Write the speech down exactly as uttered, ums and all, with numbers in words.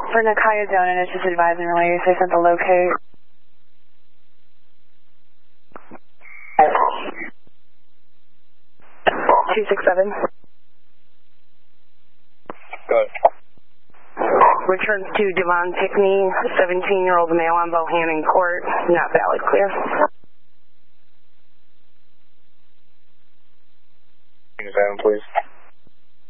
For Nakaya Zone, and it's just advising release. They sent the locate. two six seven. Good. Returns to Devon Pickney, seventeen-year-old male on Bohannon Court. Not valid. Clear.